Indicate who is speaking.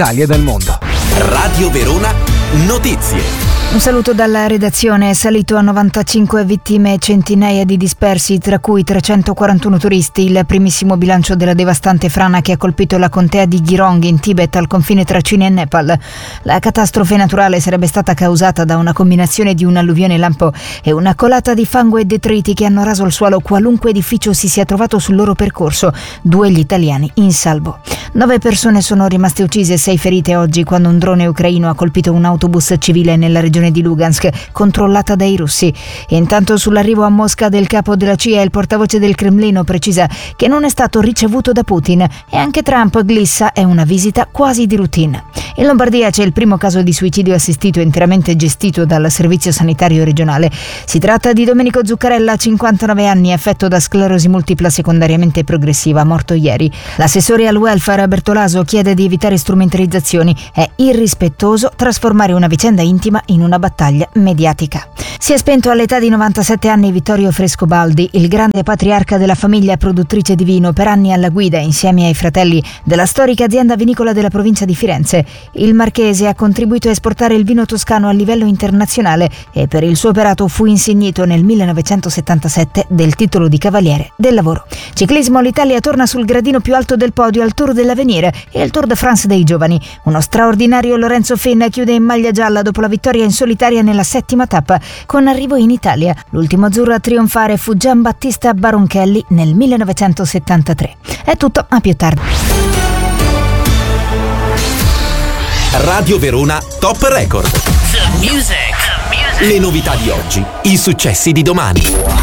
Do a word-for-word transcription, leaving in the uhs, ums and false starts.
Speaker 1: Italia e del mondo.
Speaker 2: Radio Verona Notizie.
Speaker 3: Un saluto dalla redazione. È salito a novantacinque vittime e centinaia di dispersi, tra cui trecentoquarantuno turisti, il primissimo bilancio della devastante frana che ha colpito la contea di Girong in Tibet al confine tra Cina e Nepal. La catastrofe naturale sarebbe stata causata da una combinazione di un'alluvione lampo e una colata di fango e detriti che hanno raso al suolo qualunque edificio si sia trovato sul loro percorso. Due gli italiani in salvo. Nove persone sono rimaste uccise e sei ferite oggi quando un drone ucraino ha colpito un autobus civile nella regione di Lugansk, controllata dai russi. Intanto sull'arrivo a Mosca del capo della C I A, il portavoce del Cremlino precisa che non è stato ricevuto da Putin e anche Trump glissa è una visita quasi di routine. In Lombardia c'è il primo caso di suicidio assistito interamente gestito dal servizio sanitario regionale. Si tratta di Domenico Zuccarella, cinquantanove anni, affetto da sclerosi multipla secondariamente progressiva, morto ieri. L'assessore al welfare Bertolaso chiede di evitare strumentalizzazioni. È irrispettoso trasformare una vicenda intima in una battaglia mediatica. Si è spento all'età di novantasette anni Vittorio Frescobaldi, il grande patriarca della famiglia produttrice di vino, per anni alla guida insieme ai fratelli della storica azienda vinicola della provincia di Firenze. Il marchese ha contribuito a esportare il vino toscano a livello internazionale e per il suo operato fu insignito nel millenovecentosettantasette del titolo di Cavaliere del Lavoro. Ciclismo, l'Italia torna sul gradino più alto del podio al Tour dell'Avenir e al Tour de France dei giovani. Uno straordinario Lorenzo Fenn chiude in maglia gialla dopo la vittoria in solitaria nella settima tappa, con arrivo in Italia. L'ultimo azzurro a trionfare fu Giambattista Baronchelli nel millenovecentosettantatré. È tutto, a più tardi.
Speaker 2: Radio Verona Top Record.
Speaker 4: The music. The music.
Speaker 2: Le novità di oggi, i successi di domani.